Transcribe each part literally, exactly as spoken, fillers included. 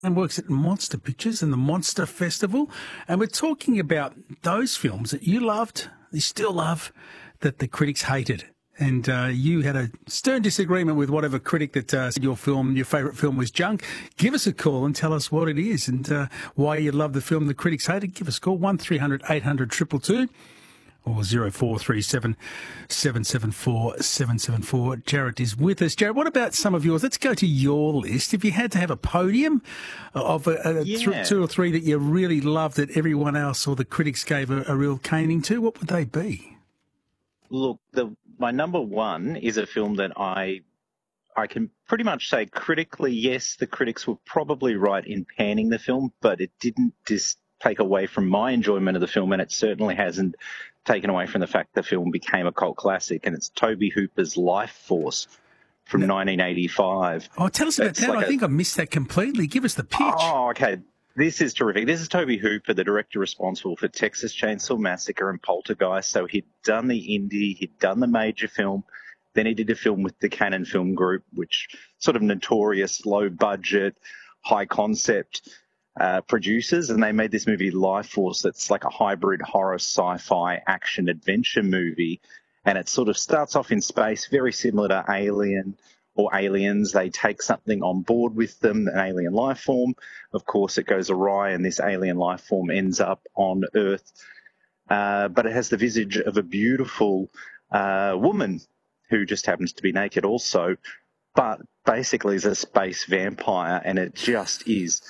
and works at Monster Pictures and the Monster Festival. And we're talking about those films that you loved, you still love, that the critics hated. And uh, you had a stern disagreement with whatever critic that uh, said your film, your favourite film was junk. Give us a call and tell us what it is and uh, why you love the film the critics hated. Give us a call, one three hundred eight hundred two two two or zero four three seven seven seven four seven seven four. Jared is with us. Jared, what about some of yours? Let's go to your list. If you had to have a podium of a, a yeah. th- two or three that you really loved that everyone else or the critics gave a, a real caning to, what would they be? Look, the my number one is a film that I I can pretty much say critically, yes, the critics were probably right in panning the film, but it didn't just take away from my enjoyment of the film, and it certainly hasn't taken away from the fact the film became a cult classic, and it's Tobe Hooper's Life Force from no. nineteen eighty-five. Oh, tell us about it's that. Like I a... think I missed that completely. Give us the pitch. Oh, okay. This is terrific. This is Tobe Hooper, the director responsible for Texas Chainsaw Massacre and Poltergeist. So he'd done the indie, he'd done the major film, then he did a film with the Cannon Film Group, which sort of notorious, low-budget, high-concept uh, producers, and they made this movie Life Force that's like a hybrid horror, sci-fi, action-adventure movie, and it sort of starts off in space, very similar to Alien or Aliens. They take something on board with them, an alien life form. Of course, it goes awry, and this alien life form ends up on Earth. Uh, but it has the visage of a beautiful uh, woman who just happens to be naked also, but basically is a space vampire, and it just is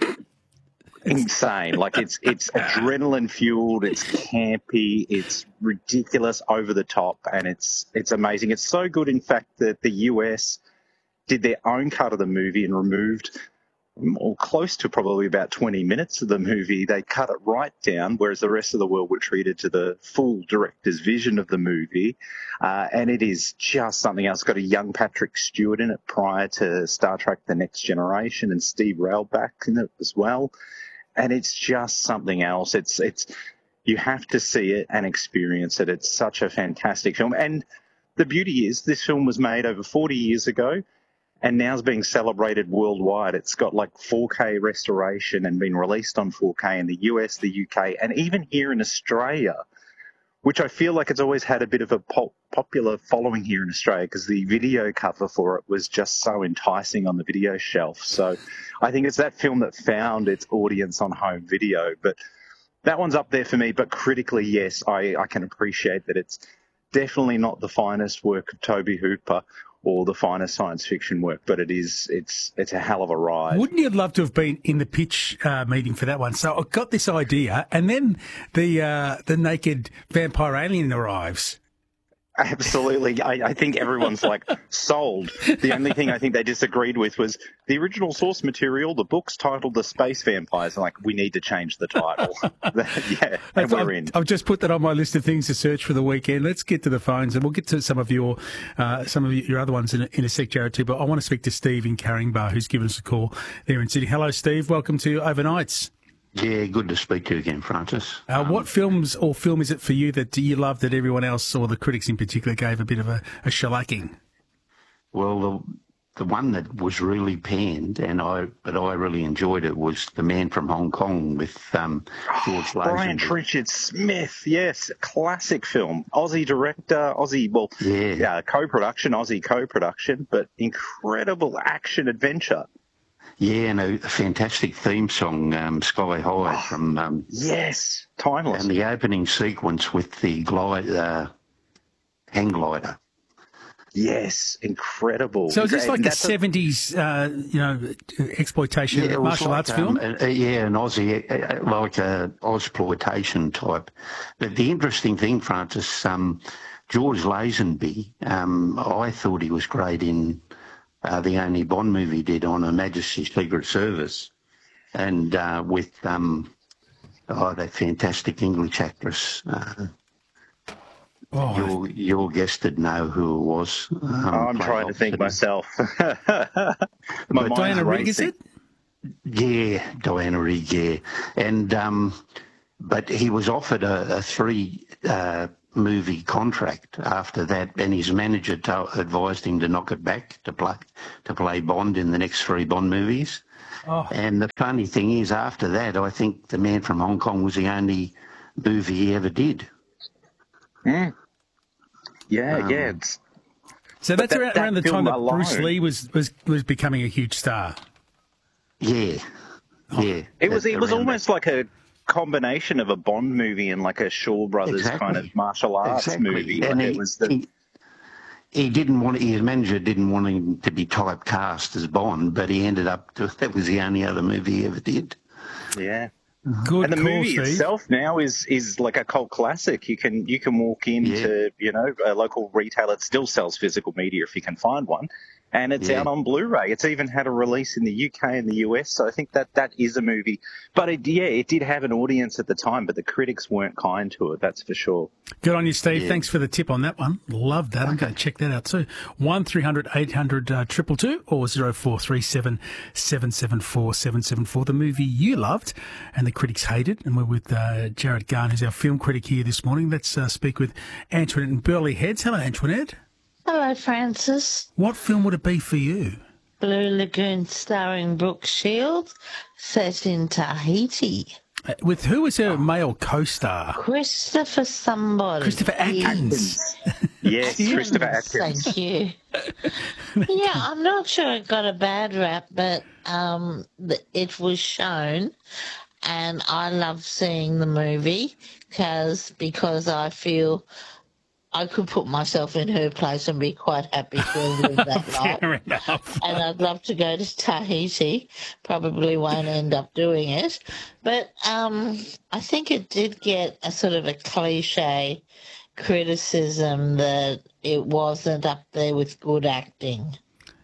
insane. Like, it's it's adrenaline fueled, it's campy, it's ridiculous, over the top, and it's it's amazing. It's so good, in fact, that the U S did their own cut of the movie and removed or close to probably about twenty minutes of the movie. They cut it right down, whereas the rest of the world were treated to the full director's vision of the movie. Uh, and it is just something else. It's got a young Patrick Stewart in it prior to Star Trek The Next Generation, and Steve Railback in it as well. And it's just something else. It's it's you have to see it and experience it. It's such a fantastic film. And the beauty is this film was made over forty years ago, and now is being celebrated worldwide. It's got like four K restoration and been released on four K in the U S, the U K, and even here in Australia, which I feel like it's always had a bit of a pop- popular following here in Australia because the video cover for it was just so enticing on the video shelf. So I think it's that film that found its audience on home video. But that one's up there for me. But critically, yes, I, I can appreciate that it's definitely not the finest work of Tobe Hooper or the finest science fiction work, but it is, it's it's a hell of a ride. Wouldn't you love to have been in the pitch uh, meeting for that one? So I got this idea, and then the uh, the naked vampire alien arrives. Absolutely. I, I think everyone's like sold. The only thing I think they disagreed with was the original source material, the book's titled The Space Vampires. I'm like, we need to change the title. yeah, and we're I've, in. I've just put that on my list of things to search for the weekend. Let's get to the phones, and we'll get to some of your uh, some of your other ones in a, in a sec, Jared, too. But I want to speak to Steve in Caringbah, who's given us a call there in Sydney. Hello, Steve. Welcome to Overnights. Yeah, good to speak to you again, Francis. Uh, um, what films or film is it for you that you love that everyone else, or the critics in particular, gave a bit of a, a shellacking? Well, the, the one that was really panned, and I but I really enjoyed it, was The Man from Hong Kong with um, George Lazenby. Brian Richard Smith, yes, classic film. Aussie director, Aussie, well, yeah, uh, co-production, Aussie co-production, but incredible action adventure. Yeah, and a fantastic theme song, um, Sky High, oh, from... Um, yes, timeless. And the opening sequence with the glide, uh, hang glider. Yes, incredible. So is this like and a seventies, uh, you know, exploitation yeah, martial like, arts um, film? Uh, yeah, an Aussie, uh, like a Ozploitation type. But the interesting thing, Francis, um, George Lazenby, um, I thought he was great in... Uh, the only Bond movie did on Her Majesty's Secret Service, and uh, with um, oh, that fantastic English actress. Uh, oh, you'll, you'll guess to know who it was. Um, oh, I'm trying to think myself. My Diana Rigg, is it? Yeah, Diana Rigg, yeah. And, um, but he was offered a, a three... Uh, movie contract after that, and his manager to- advised him to knock it back to play to play Bond in the next three Bond movies. Oh. And the funny thing is, after that, I think The Man from Hong Kong was the only movie he ever did. Mm. Yeah, Um, yeah. It's, So that's that- around, that around the time film that alone- Bruce Lee was, was, was becoming a huge star. Yeah, yeah. it was that- it was around almost like a combination of a Bond movie and like a Shaw Brothers Exactly. kind of martial arts Exactly. movie. And Like he, it was the, he, he didn't want his manager didn't want him to be typecast as Bond, but he ended up to, that was the only other movie he ever did. yeah. Good And the call, movie Steve. itself now is is like a cult classic. You can you can walk into you know a local retailer that still sells physical media if you can find one, and it's Yeah. out on Blu-ray. It's even had a release in the U K and the U S. So I think that that is a movie. But it, yeah, it did have an audience at the time, but the critics weren't kind to it. That's for sure. Good on you, Steve. Yeah. Thanks for the tip on that one. Love that. I'm going to check that out too. one three hundred eight hundred two two two or zero four three seven seven seven four seven seven four. The movie you loved and the critics hated. And we're with uh, Jared Garn, who's our film critic here this morning. Let's uh, speak with Antoinette in Burley Heads. Hello, Antoinette. Hello, Francis. What film would it be for you? Blue Lagoon starring Brooke Shields, set in Tahiti. Uh, with who was her male co-star? Christopher somebody. Christopher Atkins. Yes, Christopher Atkins. Thank you. Yeah, I'm not sure it got a bad rap, but um, th- it was shown, and I love seeing the movie cause, because I feel I could put myself in her place and be quite happy to live that life. Fair enough. And I'd love to go to Tahiti. Probably won't end up doing it. But um, I think it did get a sort of a cliche criticism that it wasn't up there with good acting.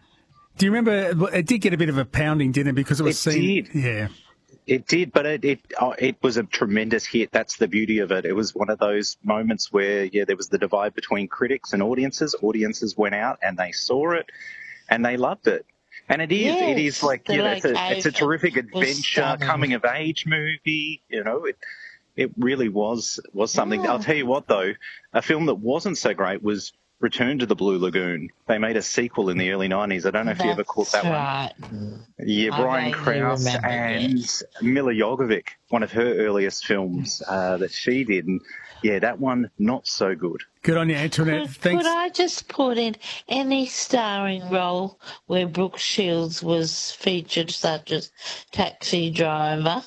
Do you remember, well, it did get a bit of a pounding, didn't it? Because it was It seen. did. Yeah. It did, but it it, oh, it was a tremendous hit. That's the beauty of it. It was one of those moments where, yeah, there was the divide between critics and audiences. Audiences went out and they saw it, and they loved it. And it is, Yes, it is like, the you know, it's a, it's a location terrific was adventure, stunning. coming of age movie. You know, it it really was was something. Yeah. I'll tell you what, though, a film that wasn't so great was Return to the Blue Lagoon. They made a sequel in the early nineties. I don't know if you ever caught that one. right. Yeah, I Brian vaguely Krause remember, and yes. Mila Jovovich, one of her earliest films uh, that she did. And yeah, that one, not so good. Good on you, Antoinette. Could, Thanks. could I just put in any starring role where Brooke Shields was featured, such as Taxi Driver,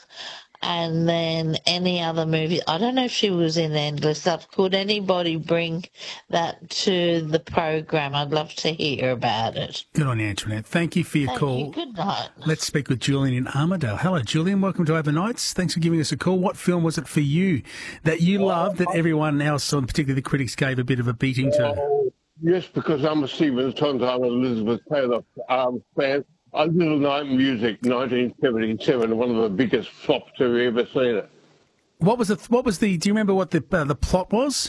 and then any other movie? I don't know if she was in Endless Love. Could anybody bring that to the program? I'd love to hear about it. Good on you, Antoinette. Thank you for your Thank call. you. Good night. Let's speak with Julian in Armidale. Hello, Julian. Welcome to Overnights. Thanks for giving us a call. What film was it for you that you loved that everyone else, and particularly the critics, gave a bit of a beating to? Oh, yes, because I'm a Stephen Sondheim and Elizabeth Taylor um, fan. A Little Night Music, nineteen seventy-seven, one of the biggest flops I've ever seen it. What was the? What was the? Do you remember what the uh, the plot was?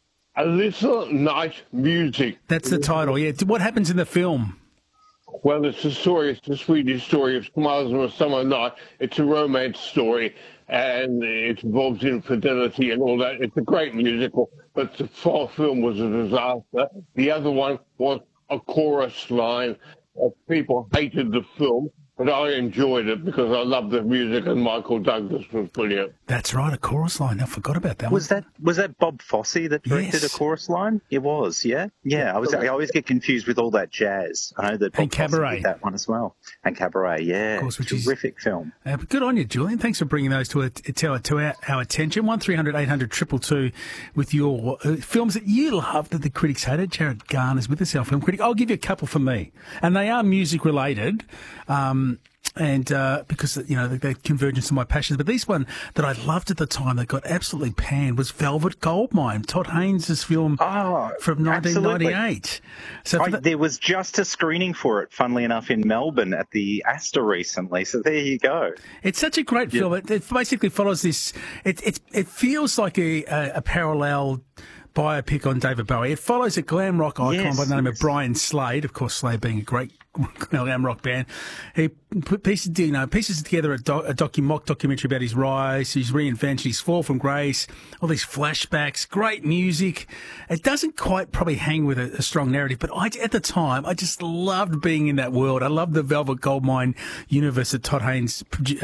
A Little Night Music. That's the title. Yeah. What happens in the film? Well, it's a story, it's a Swedish story of Smiles on a Summer Night. It's a romance story, and it involves infidelity and all that. It's a great musical, but the full film was a disaster. The other one was a chorus line. Uh, people hated the film, but I enjoyed it because I loved the music, and Michael Douglas was brilliant. That's right, a chorus line. I forgot about that Was one. that was that Bob Fosse that directed Yes. a chorus line? It was, yeah, yeah. I was. I always get confused with all that jazz. I know that Bob And Cabaret. Fosse did that one as well, and Cabaret, yeah, Of course, which is- terrific film. Uh, but good on you, Julian. Thanks for bringing those to, a, to, our, to our, our attention. one three hundred eight hundred two two two with your uh, films that you love that the critics hated. Jared Garn is with us, our film critic. I'll give you a couple for me. And they are music related. Um, and uh, because, you know, they're convergence of my passions. But this one that I loved at the time that got absolutely panned was Velvet Goldmine, Todd Haynes' film Oh, from nineteen ninety-eight. So for I, the- there was just a screening for it, funnily enough, in Melbourne at the Astor recently. So there you go. It's such a great film. It, it basically follows this. It it it feels like a a, a parallel biopic on David Bowie. It follows a glam rock icon Yes, by the name yes. of Brian Slade. Of course, Slade being a great glam rock band. He put pieces, you know, pieces together a, doc, a docu, mock documentary about his rise, his reinvention, his fall from grace, all these flashbacks, great music. It doesn't quite probably hang with a, a strong narrative, but I, at the time, I just loved being in that world. I loved the Velvet Goldmine universe that Todd Haynes